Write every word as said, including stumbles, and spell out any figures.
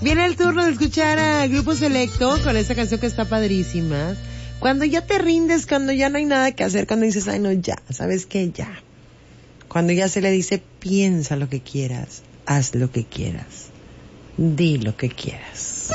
Viene el turno de escuchar a Grupo Selecto con esta canción que está padrísima. Cuando ya te rindes, cuando ya no hay nada que hacer, cuando dices, ay no, ya, ¿sabes qué? Ya. Cuando ya se le dice, piensa lo que quieras, haz lo que quieras, di lo que quieras.